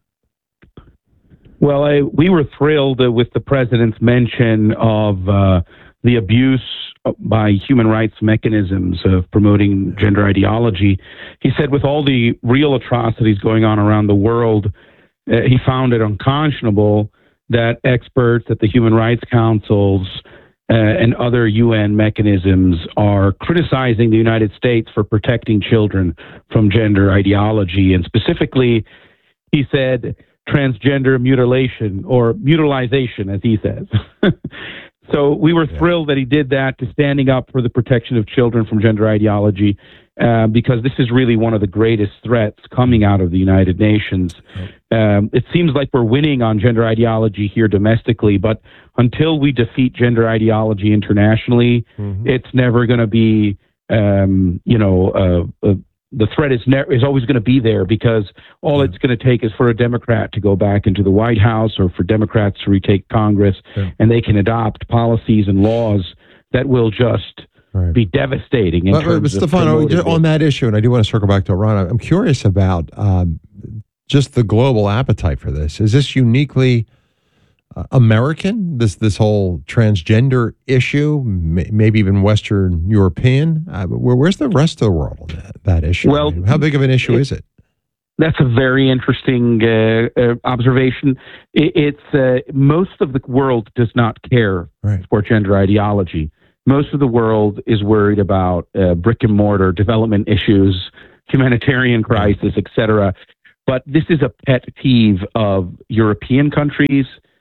Well, I, we were thrilled uh, with the president's mention of uh, the abuse by human rights mechanisms of promoting gender ideology. He said with all the real atrocities going on around the world, uh, he found it unconscionable that experts at the human rights councils uh, and other U N mechanisms are criticizing the United States for protecting children from gender ideology. And specifically, he said transgender mutilation or mutilization, as he says. So we were yeah. thrilled that he did that, to standing up for the protection of children from gender ideology, uh, because this is really one of the greatest threats coming out of the United Nations. Um, it seems like we're winning on gender ideology here domestically, but until we defeat gender ideology internationally, mm-hmm. it's never going to be, um, you know, uh, uh, the threat is ne- is always going to be there, because all it's going to take is for a Democrat to go back into the White House, or for Democrats to retake Congress, Yeah. and they can adopt policies and laws that will just Right. be devastating in But, but terms of Stefano, promoting just this. on that issue, and I do want to circle back to Iran, I'm curious about um, just the global appetite for this. Is this uniquely uh, American, this this whole transgender issue, may, maybe even Western European? Uh, where, where's the rest of the world on that, that issue? Well, I mean, how big of an issue it- is it? That's a very interesting uh, uh, observation. It, it's uh, most of the world does not care Right. for gender ideology. Most of the world is worried about uh, brick and mortar development issues, humanitarian crisis, et cetera. But this is a pet peeve of European countries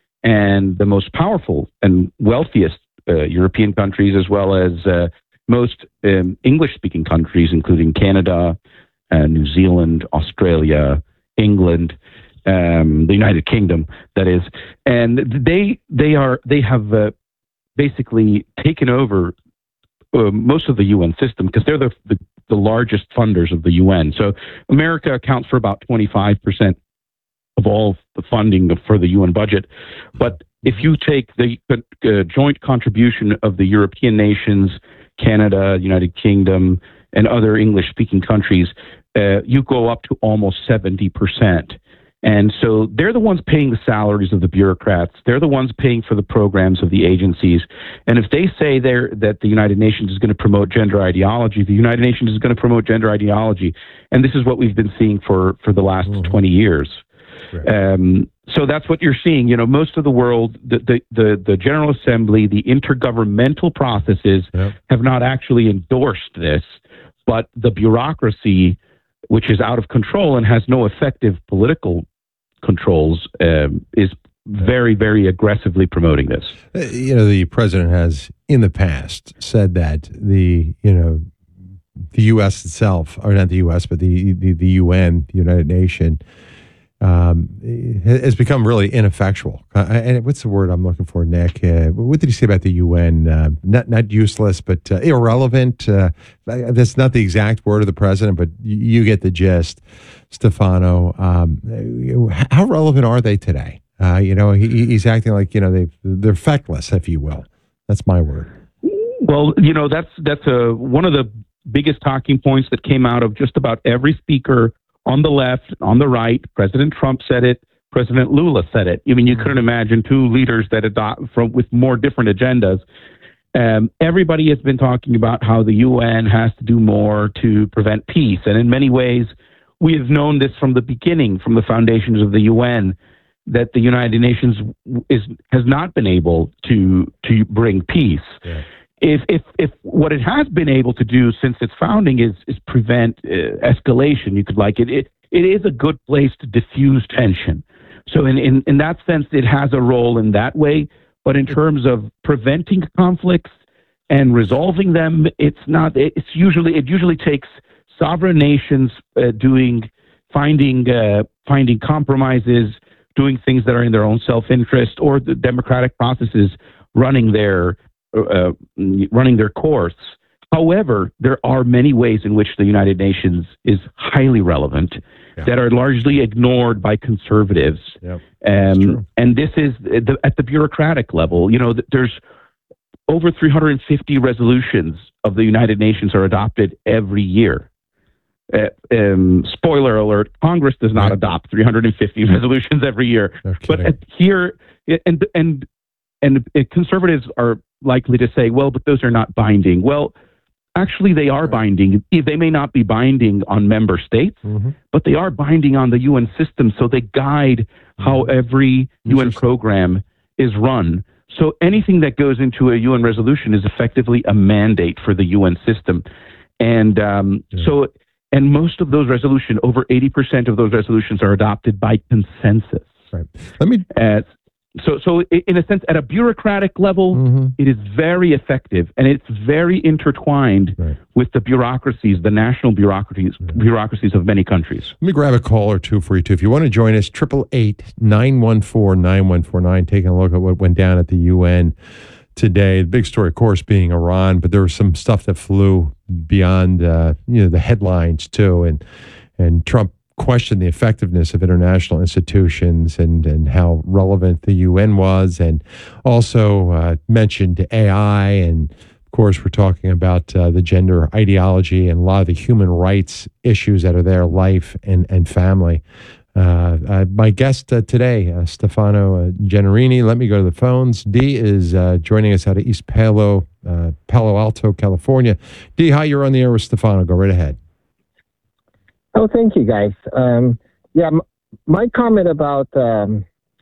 and the most powerful and wealthiest uh, European countries, as well as uh, most um, English-speaking countries, including Canada, uh, New Zealand, Australia, England, um, the United Kingdom, that is. And they they are they have uh, basically taken over uh, most of the U N system, because they're the, the the largest funders of the U N. So America accounts for about twenty-five percent of all the funding for the U N budget. But if you take the uh, joint contribution of the European nations, Canada, United Kingdom, and other English-speaking countries, uh, you go up to almost seventy percent. And so they're the ones paying the salaries of the bureaucrats. They're the ones paying for the programs of the agencies. And if they say they're, that the United Nations is going to promote gender ideology, the United Nations is going to promote gender ideology. And this is what we've been seeing for, for the last mm-hmm. twenty years. Right. Um, so that's what you're seeing. You know, most of the world, the, the, the, the General Assembly, the intergovernmental processes Yep. have not actually endorsed this, but the bureaucracy, which is out of control and has no effective political controls, um, is very, very aggressively promoting this. Uh, You know, the president has in the past said that the, you know, the U S itself, or not the U S, but the the, the U N, the United Nations, um, has become really ineffectual. Uh, and what's the word I'm looking for, Nick? Uh, what did he say about the U N? Uh, not not useless, but uh, irrelevant. Uh, that's not the exact word of the president, but you, you get the gist, Stefano. Um, how relevant are they today? Uh, you know, he, he's acting like, you know, they they're feckless, if you will. That's my word. Well, you know, that's that's a one of the biggest talking points that came out of just about every speaker on the left, on the right. President Trump said it. President Lula said it. I mean, you couldn't imagine two leaders that adopt from with more different agendas. Um, everybody has been talking about how the U N has to do more to prevent peace, and in many ways, we have known this from the beginning, from the foundations of the U N, that the United Nations is has not been able to to bring peace. Yeah. If if if what it has been able to do since its founding is is prevent uh, escalation, you could like it, it. It is a good place to diffuse tension. So in, in in that sense, it has a role in that way. But in terms of preventing conflicts and resolving them, it's not. It's usually it usually takes sovereign nations uh, doing finding uh, finding compromises, doing things that are in their own self-interest, or the democratic processes running their uh, running their course. However, there are many ways in which the United Nations is highly relevant yeah. that are largely ignored by conservatives. Yep. Um, and this is the, at the bureaucratic level. You know, there's over three hundred fifty resolutions of the United Nations are adopted every year. Uh, um, spoiler alert, Congress does not right. adopt three hundred fifty resolutions every year. No but at here, and, and, and conservatives are likely to say, well, but those are not binding. Well, actually, they are binding. They may not be binding on member states, mm-hmm. but they are binding on the U N system. So they guide how every U N program is run. So anything that goes into a U N resolution is effectively a mandate for the U N system. And um, yeah. so, and most of those resolutions, over eighty percent of those resolutions are adopted by consensus. Right. Let me. Uh, So, so in a sense, at a bureaucratic level, mm-hmm. it is very effective, and it's very intertwined right. with the bureaucracies, the national bureaucracies, right. bureaucracies of many countries. Let me grab a call or two for you, too. If you want to join us, eight eight eight, nine one four, nine one four nine, taking a look at what went down at the U N today. The big story, of course, being Iran, but there was some stuff that flew beyond uh, you know the headlines too, and and Trump questioned the effectiveness of international institutions and and how relevant the U N was, and also uh, mentioned A I, and of course we're talking about uh, the gender ideology and a lot of the human rights issues that are there, life and and family. Uh, uh, my guest uh, today, uh, Stefano uh, Generini. Let me go to the phones. Dee is uh, joining us out of East Palo, uh, Palo Alto, California. Dee, hi, you're on the air with Stefano. Go right ahead. Oh, thank you, guys. Um, yeah, m- my comment about um,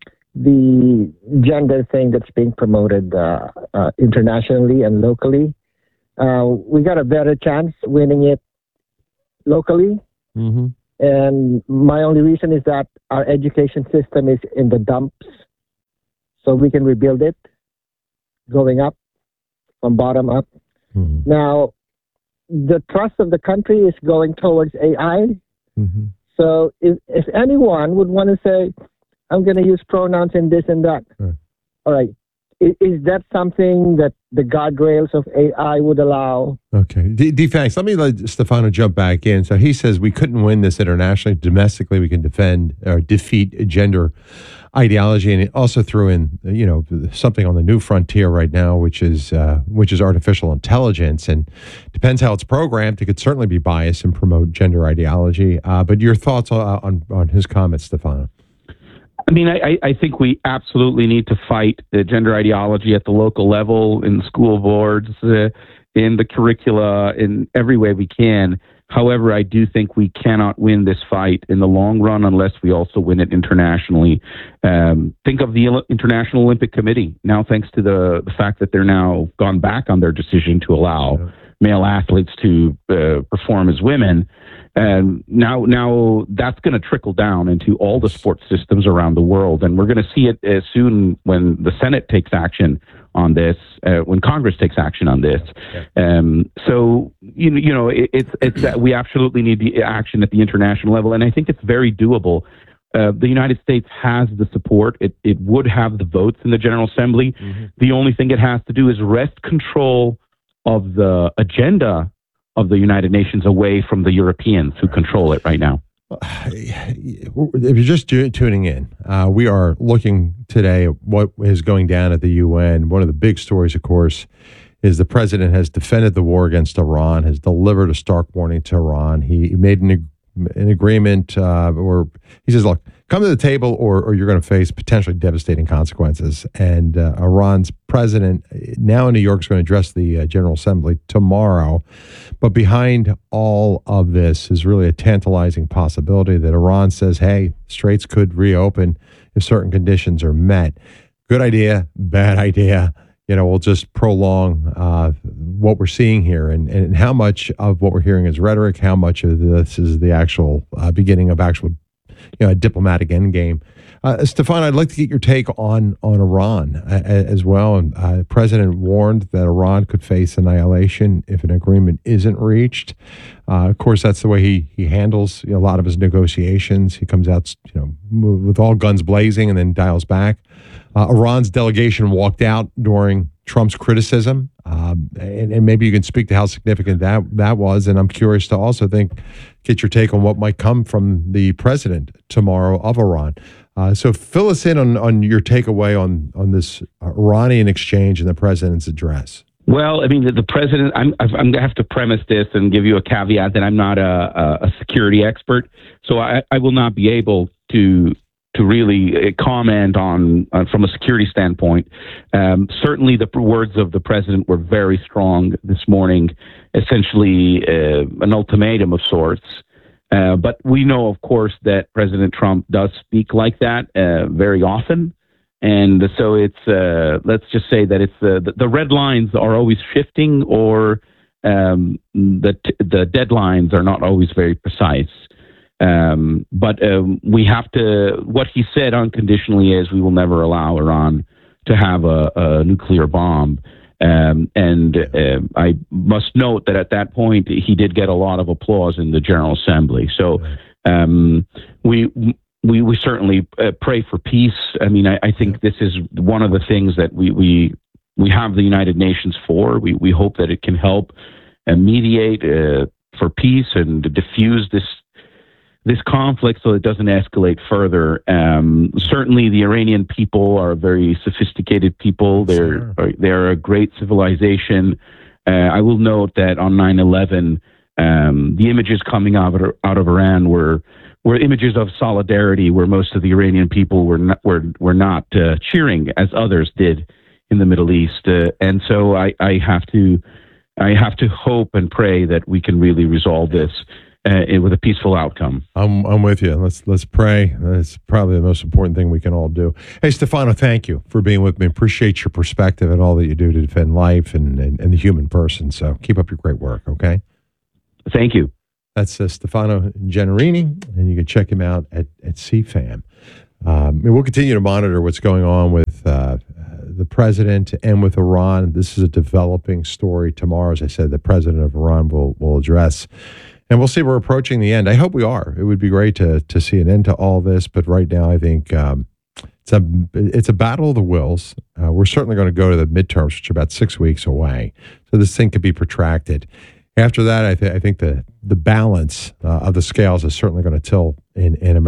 the gender thing that's being promoted uh, uh, internationally and locally, uh, we got a better chance winning it locally. Mm-hmm. And my only reason is that our education system is in the dumps, so we can rebuild it going up from bottom up. Mm-hmm. Now, the trust of the country is going towards A I. Mm-hmm. So if, if anyone would want to say, I'm going to use pronouns and this and that, right. All right. Is, is that something that the guardrails of A I would allow? Okay. D, D thanks. Let me let Stefano jump back in. So he says we couldn't win this internationally. Domestically, we can defend or defeat gender ideology, and it also threw in, you know, something on the new frontier right now, which is uh, which is artificial intelligence, and depends how it's programmed. It could certainly be biased and promote gender ideology. Uh, but your thoughts on, on on his comments, Stefano? I mean, I, I think we absolutely need to fight the gender ideology at the local level, in the school boards, uh, in the curricula, in every way we can. However, I do think we cannot win this fight in the long run unless we also win it internationally. Um, think of the International Olympic Committee. Now, thanks to the, the fact that they're now gone back on their decision to allow yeah. male athletes to uh, perform as women, and now, now that's going to trickle down into all the sports systems around the world, and we're going to see it as soon when the Senate takes action on this, uh, when Congress takes action on this. Um, so you know, you know, it, it's it's that we absolutely need the action at the international level, and I think it's very doable. Uh, the United States has the support; it it would have the votes in the General Assembly. Mm-hmm. The only thing it has to do is wrest control of the agenda of the United Nations away from the Europeans who control it right now. If you're just tuning in, uh, we are looking today at what is going down at the U N. One of the big stories, of course, is the president has defended the war against Iran, has delivered a stark warning to Iran. He made an, an agreement uh, where he says, look, come to the table or, or you're going to face potentially devastating consequences. And uh, Iran's president now in New York is going to address the uh, General Assembly tomorrow. But behind all of this is really a tantalizing possibility that Iran says, hey, straits could reopen if certain conditions are met. Good idea, bad idea. You know, we'll just prolong uh, what we're seeing here, and, and how much of what we're hearing is rhetoric, how much of this is the actual uh, beginning of actual you know, a diplomatic endgame. Uh, Stefan, I'd like to get your take on on Iran uh, as well. And uh, the president warned that Iran could face annihilation if an agreement isn't reached. Uh, of course, that's the way he he handles you know, a lot of his negotiations. He comes out, you know, with all guns blazing and then dials back. Uh, Iran's delegation walked out during Trump's criticism, um, and, and maybe you can speak to how significant that that was. And I'm curious to also think, get your take on what might come from the president tomorrow of Iran. Uh, so fill us in on, on your takeaway on on this Iranian exchange and the president's address. Well, I mean, the, the president, I'm, I'm going to have to premise this and give you a caveat that I'm not a, a security expert, so I, I will not be able to to really comment on, uh, from a security standpoint. Um, certainly the words of the president were very strong this morning, essentially uh, an ultimatum of sorts. Uh, but we know, of course, that President Trump does speak like that uh, very often. And so it's, uh, let's just say that it's uh, the, the red lines are always shifting, or um, the, t- the deadlines are not always very precise. Um, but um, we have to, what he said unconditionally is we will never allow Iran to have a, a nuclear bomb. Um, and uh, I must note that at that point, he did get a lot of applause in the General Assembly. So um, we, we we certainly uh, pray for peace. I mean, I, I think this is one of the things that we, we, we have the United Nations for. We, we hope that it can help uh, mediate uh, for peace and to diffuse this this conflict so it doesn't escalate further. Um, certainly, the Iranian people are very sophisticated people. They're sure. they're a great civilization. Uh, I will note that on nine eleven, um, the images coming out of, out of Iran were were images of solidarity, where most of the Iranian people were not, were were not uh, cheering as others did in the Middle East. Uh, and so I, I have to I have to hope and pray that we can really resolve this uh, with a peaceful outcome. I'm I'm with you. Let's let's pray. That's probably the most important thing we can all do. Hey, Stefano, thank you for being with me. Appreciate your perspective and all that you do to defend life and, and, and the human person. So keep up your great work, okay? Thank you. That's uh, Stefano Gennarini, and you can check him out at, at C FAM. Um, and we'll continue to monitor what's going on with uh, the president and with Iran. This is a developing story. Tomorrow, as I said, the president of Iran will, will address. And we'll see, we're approaching the end. I hope we are. It would be great to to see an end to all this. But right now, I think um, it's a it's a battle of the wills. Uh, we're certainly going to go to the midterms, which are about six weeks away. So this thing could be protracted. After that, I, th- I think the the balance uh, of the scales is certainly going to tilt in, in America.